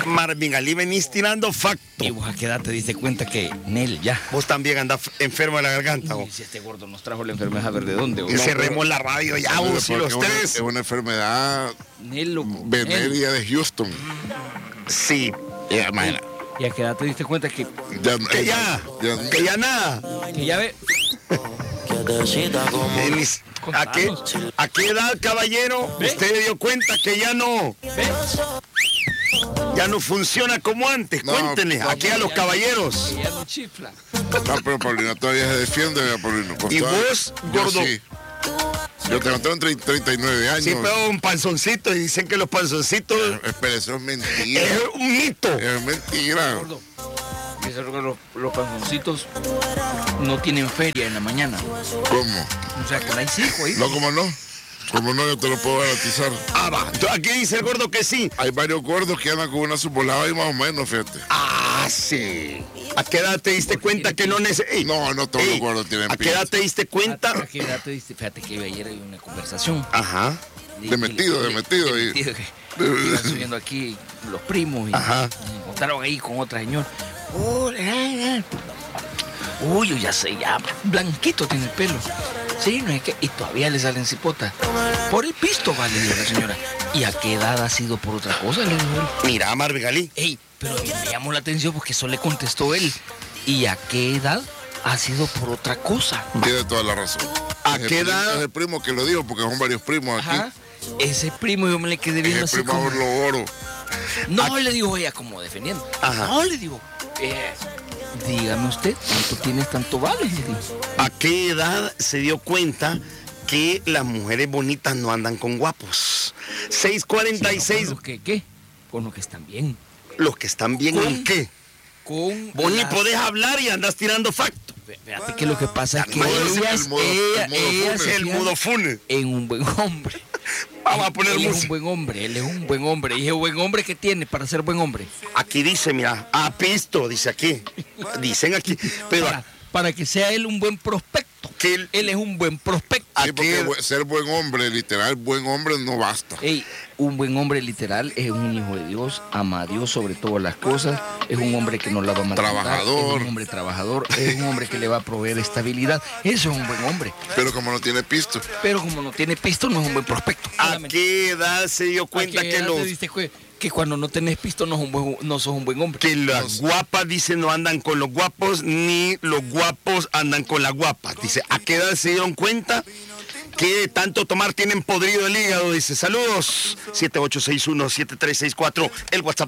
Marvin Ali, venís tirando facto. Y vos a qué edad te diste cuenta que Nel ya. Vos también andás enfermo de la garganta. Uy, si este gordo nos trajo la enfermedad, a ver de dónde. Que cerremos la radio ya, vos y los tres. Es una enfermedad Nel, loco. venérea de Houston. Sí. Ya, imagina. ¿Y a qué edad te diste cuenta que Que ya nada. ya ve? ¿A qué edad, caballero, ¿Ve? usted dio cuenta que ya no funciona como antes? No, Cuéntenle, no, aquí a los caballeros. Que ya no chifla. No, pero Paulino todavía se defiende, vea, Paulino. Pues ¿Y todavía- vos, yo gordo? sí. Yo tengo 39 años. Sí, pero un panzoncito, y dicen que los panzoncitos Espera, eso es mentira. es un mito. Es mentira. Gordo. Dice los panzoncitos no tienen feria en la mañana. ¿Cómo? O sea, que no hay hijo ahí. No, ¿cómo no? ¿Cómo no? Yo te lo puedo garantizar. Ah, va. Aquí dice el gordo que sí. Hay varios gordos que andan con una subvolada y más o menos, fíjate. Ah, sí. ¿A qué edad te diste cuenta que no necesitas? No todos los gordos tienen ¿A qué edad te diste cuenta? ¿A qué edad te diste? Fíjate que ayer hay una conversación. Ajá. De metido. Que iban subiendo aquí los primos y Ajá. se encontraron ahí con otra señora. Uy, yo ya sé, ya blanquito tiene el pelo. Sí, no es que. Y todavía le salen cipotas. Por el pisto, vale, dijo la señora. ¿Y a qué edad ha sido por otra cosa? Le dijo él. Mira, Marvin Ali. Ey, pero me llamó la atención porque eso le contestó él. ¿Y a qué edad ha sido por otra cosa? Tiene toda la razón. ¿A Es qué el edad? Es el primo que lo dijo, porque son varios primos aquí. Ajá. Ese primo yo me le quedé viendo Es así el primo como... Oro. No, le digo ella como defendiendo. Ajá. No, le digo, dígame usted, ¿cuánto tienes, tanto vale? Le digo. ¿A qué edad se dio cuenta que las mujeres bonitas no andan con guapos? 6:46. ¿Con los que qué? Con los que están bien. Los que están bien, ¿en qué? Con Vos ni las- podés hablar y andas tirando facto. Fíjate que lo que pasa es que El ellas, modo ellas funes. se El fijan mudo funes. en un buen hombre. Vamos a poner Él es un música. buen hombre, él es un buen hombre. Y el buen hombre que tiene para ser buen hombre. Aquí dice, mira, pisto, dice aquí. Dicen aquí. Pero Para que sea él un buen prospecto. que él- Él es un buen prospecto. Sí, porque Aquel- ser buen hombre, literal, buen hombre no basta. Ey, un buen hombre literal es un hijo de Dios, ama a Dios sobre todas las cosas, es un hombre que no la va a maltratar, Trabajador. es un hombre trabajador, es un hombre que le va a proveer estabilidad. Eso es un buen hombre. Pero como no tiene pisto. Pero como no tiene pisto, no es un buen prospecto. ¿a qué edad se dio cuenta ¿A qué que edad los te diste que cuando no tenés pisto no sos un buen hombre? que las guapas, dice, no andan con los guapos, ni los guapos andan con las guapas? Dice, ¿a qué edad se dieron cuenta que de tanto tomar tienen podrido el hígado? Dice, saludos, 7861-7364, el WhatsApp.